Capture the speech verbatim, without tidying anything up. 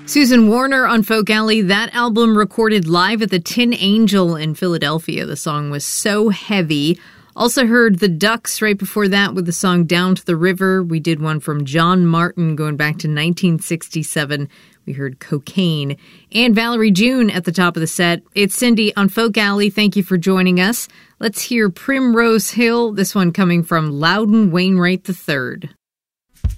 Susan Warner on Folk Alley. That album recorded live at the Tin Angel in Philadelphia. The song was So Heavy. Also heard the Ducks right before that with the song Down to the River. We did one from John Martin going back to nineteen sixty-seven. We heard Cocaine. And Valerie June at the top of the set. It's Cindy on Folk Alley. Thank you for joining us. Let's hear Primrose Hill, this one coming from Loudon Wainwright the third.